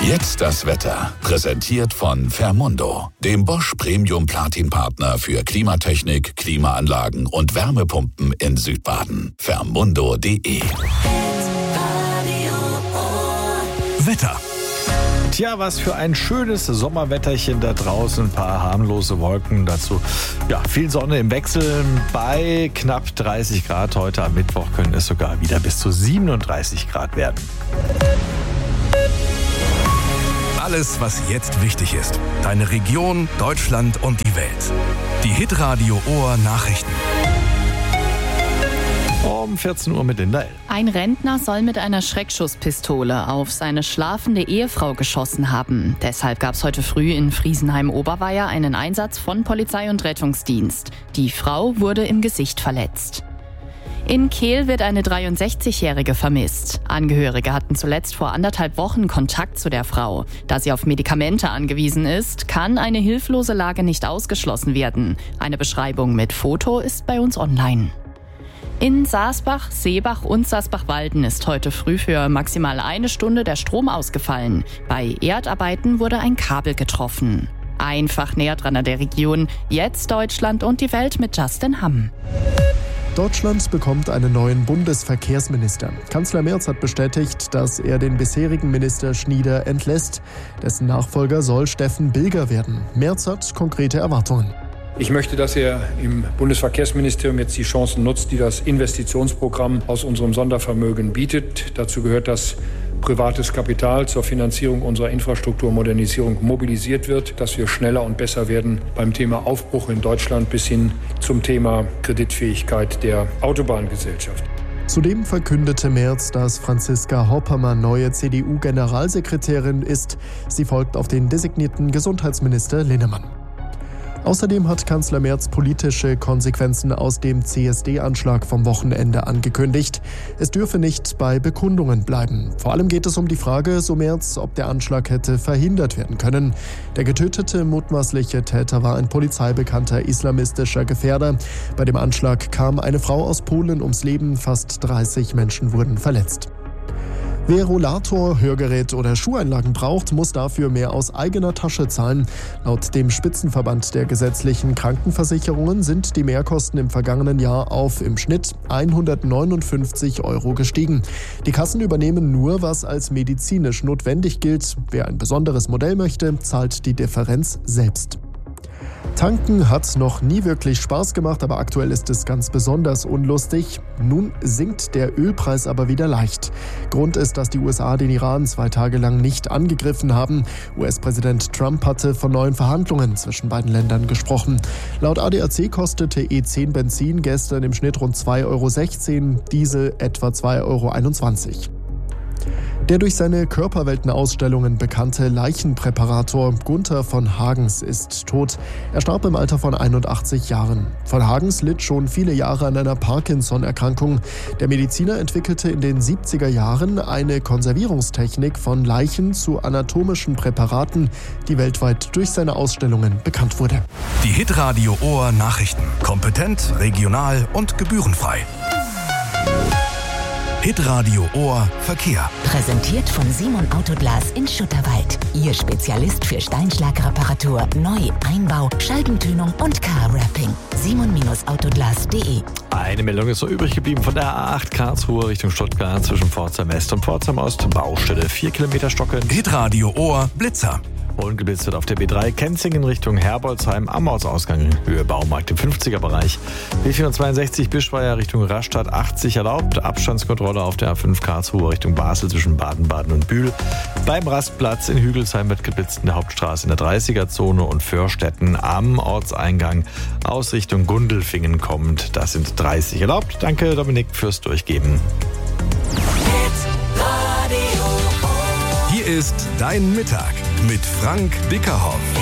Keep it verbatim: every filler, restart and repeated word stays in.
Jetzt das Wetter. Präsentiert von Fermundo, dem Bosch Premium Platin Partner für Klimatechnik, Klimaanlagen und Wärmepumpen in Südbaden. Fermundo punkt de. Wetter. Tja, was für ein schönes Sommerwetterchen da draußen. Ein paar harmlose Wolken dazu. Ja, viel Sonne im Wechsel bei knapp dreißig Grad. Heute am Mittwoch können es sogar wieder bis zu siebenunddreißig Grad werden. Alles, was jetzt wichtig ist. Deine Region, Deutschland und die Welt. Die Hitradio Ohr Nachrichten. Um vierzehn Uhr mit Linda L. Ein Rentner soll mit einer Schreckschusspistole auf seine schlafende Ehefrau geschossen haben. Deshalb gab es heute früh in Friesenheim-Oberweier einen Einsatz von Polizei und Rettungsdienst. Die Frau wurde im Gesicht verletzt. In Kehl wird eine dreiundsechzigjährige vermisst. Angehörige hatten zuletzt vor anderthalb Wochen Kontakt zu der Frau. Da sie auf Medikamente angewiesen ist, kann eine hilflose Lage nicht ausgeschlossen werden. Eine Beschreibung mit Foto ist bei uns online. In Saasbach, Seebach und Saasbach-Walden ist heute früh für maximal eine Stunde der Strom ausgefallen. Bei Erdarbeiten wurde ein Kabel getroffen. Einfach näher dran an der Region. Jetzt Deutschland und die Welt mit Justin Hamm. Deutschland bekommt einen neuen Bundesverkehrsminister. Kanzler Merz hat bestätigt, dass er den bisherigen Minister Schnieder entlässt. Dessen Nachfolger soll Steffen Bilger werden. Merz hat konkrete Erwartungen. Ich möchte, dass er im Bundesverkehrsministerium jetzt die Chancen nutzt, die das Investitionsprogramm aus unserem Sondervermögen bietet. Dazu gehört, dass privates Kapital zur Finanzierung unserer Infrastrukturmodernisierung mobilisiert wird, dass wir schneller und besser werden beim Thema Aufbruch in Deutschland bis hin zum Thema Kreditfähigkeit der Autobahngesellschaft. Zudem verkündete Merz, dass Franziska Hoppermann neue C D U-Generalsekretärin ist. Sie folgt auf den designierten Gesundheitsminister Linnemann. Außerdem hat Kanzler Merz politische Konsequenzen aus dem C S D-Anschlag vom Wochenende angekündigt. Es dürfe nicht bei Bekundungen bleiben. Vor allem geht es um die Frage, so Merz, ob der Anschlag hätte verhindert werden können. Der getötete mutmaßliche Täter war ein polizeibekannter islamistischer Gefährder. Bei dem Anschlag kam eine Frau aus Polen ums Leben, fast dreißig Menschen wurden verletzt. Wer Rollator, Hörgerät oder Schuheinlagen braucht, muss dafür mehr aus eigener Tasche zahlen. Laut dem Spitzenverband der gesetzlichen Krankenversicherungen sind die Mehrkosten im vergangenen Jahr auf im Schnitt hundertneunundfünfzig Euro gestiegen. Die Kassen übernehmen nur, was als medizinisch notwendig gilt. Wer ein besonderes Modell möchte, zahlt die Differenz selbst. Tanken hat noch nie wirklich Spaß gemacht, aber aktuell ist es ganz besonders unlustig. Nun sinkt der Ölpreis aber wieder leicht. Grund ist, dass die U S A den Iran zwei Tage lang nicht angegriffen haben. U S-Präsident Trump hatte von neuen Verhandlungen zwischen beiden Ländern gesprochen. Laut A D A C kostete E zehn Benzin gestern im Schnitt rund zwei Euro sechzehn, Diesel etwa zwei Euro einundzwanzig. Der durch seine Körperweltenausstellungen bekannte Leichenpräparator Gunther von Hagens ist tot. Er starb im Alter von einundachtzig Jahren. Von Hagens litt schon viele Jahre an einer Parkinson-Erkrankung. Der Mediziner entwickelte in den siebziger Jahren eine Konservierungstechnik von Leichen zu anatomischen Präparaten, die weltweit durch seine Ausstellungen bekannt wurde. Die Hitradio Ohr Nachrichten. Kompetent, regional und gebührenfrei. Hitradio Ohr Verkehr. Präsentiert von Simon Autoglas in Schutterwald. Ihr Spezialist für Steinschlagreparatur, Neu-, Einbau, Scheibentönung und Car-Wrapping. simon Autoglas punkt de. Eine Meldung ist so übrig geblieben von der A acht Karlsruhe Richtung Stuttgart zwischen Pforzheim West und Pforzheim Ost. Baustelle vier Kilometer stockend. Hitradio Ohr Blitzer. Ungeblitzt wird auf der B drei Kenzingen Richtung Herbolzheim am Ortsausgang Höhe Baumarkt im fünfziger Bereich. B vierhundertzweiundsechzig Bischweier Richtung Rastatt achtzig erlaubt. Abstandskontrolle auf der A fünf Karlsruhe Richtung Basel zwischen Baden-Baden und Bühl. Beim Rastplatz in Hügelsheim wird geblitzt in der Hauptstraße in der dreißiger-Zone und Förstetten am Ortseingang aus Richtung Gundelfingen kommt. Das sind dreißig erlaubt. Danke Dominik fürs Durchgeben. Hier ist dein Mittag mit Frank Dickerhoff.